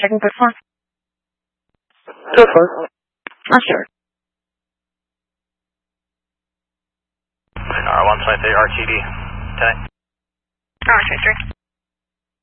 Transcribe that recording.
checking good for? So far. Not sure. R123 RTD. 10. R23.